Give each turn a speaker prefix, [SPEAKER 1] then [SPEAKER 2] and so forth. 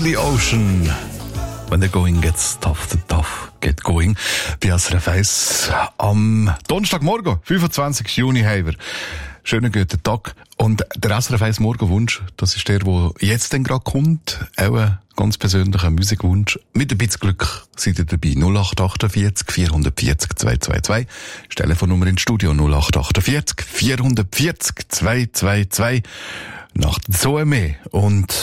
[SPEAKER 1] Billy Ocean. When the going gets tough, the tough get going. Bei SRF 1 am Donnerstagmorgen, 25. Juni, haben wir. Schönen guten Tag. Und der SRF 1 Morgenwunsch, das ist der jetzt dann gerade kommt. Auch ein ganz persönlicher Musikwunsch. Mit ein bisschen Glück seid ihr dabei. 0848 440 222. Telefonnummer ins Studio 0848 440 222. Nach so mehr. Und